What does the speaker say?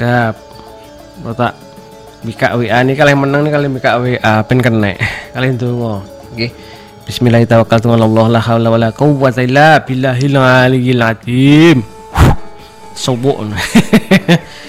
Dap. Tak bika WA nih kalian menang nih kalian bika WA pen kena. Kalian tunggu. Oke. Bismillahirrahmanirrahim. La haula wala quwwata illa billahil aliyyil azim. Sobok.